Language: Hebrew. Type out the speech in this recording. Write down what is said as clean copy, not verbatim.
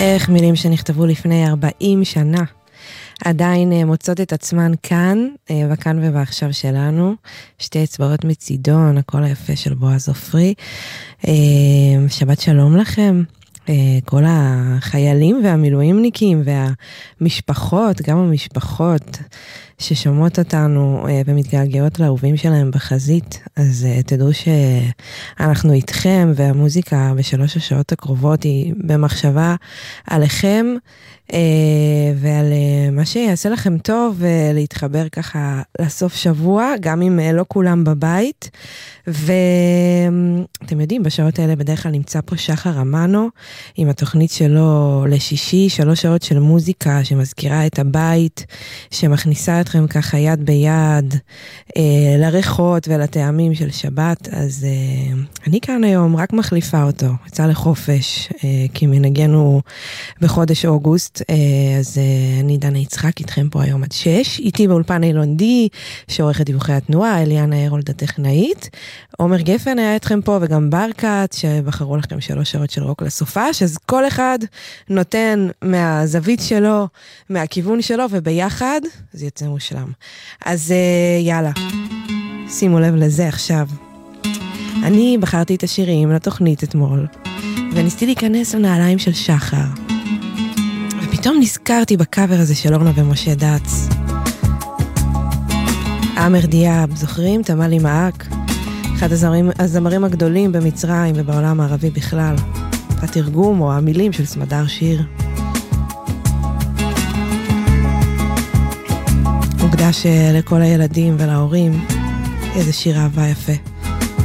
איך מילים שנכתבו לפני 40 שנה עדיין מוצאות את עצמן כאן, וכאן ובעכשיו שלנו. שתי אצבעות מצידון, הקול היפה של בועז עופרי. שבת שלום לכם, כל החיילים והמילואימניקים והמשפחות, גם המשפחות ששומעות אותנו ומתגעגעות לאהובים שלהם בחזית. אז תדעו שאנחנו איתכם, והמוזיקה בשלוש השעות הקרובות היא במחשבה עליכם ועל מה שיעשה לכם טוב להתחבר ככה לסוף שבוע, גם אם לא כולם בבית. ואתם יודעים, בשעות האלה בדרך כלל נמצא פה שחר אמנו עם התוכנית שלו לשישי, 3 שעות של מוזיקה שמזכירה את הבית, שמכניסה אתכם ככה יד ביד לריחות ולטעמים של שבת. אז אני כאן היום רק מחליפה אותו, יצא לחופש כי מנגנו בחודש אוגוסט. אז אני דנה יצחק איתכם פה היום עד 6, איתי באולפן אילון די שעורכת דיווחי התנועה, אליאנה הרולד הטכנאית, עומר גפן היה איתכם פה, וגם ברקת שבחרו לכם 3 שעות של רוק לסופש. אז כל אחד נותן מהזווית שלו, מהכיוון שלו, וביחד זה יוצא מושלם. אז יאללה, שימו לב לזה עכשיו. אני בחרתי את השירים לתוכנית אתמול, וניסיתי להיכנס לנעליים של שחר, ופתאום נזכרתי בקאבר הזה של אורנה ומשה דץ. אמר דיאב, זוכרים? תמלי מעק, אחד הזמרים הגדולים במצרים ובעולם הערבי בכלל. התרגום או המילים של סמדר שיר. מוקדש לכל הילדים ולהורים. איזה שיר אהבה יפה.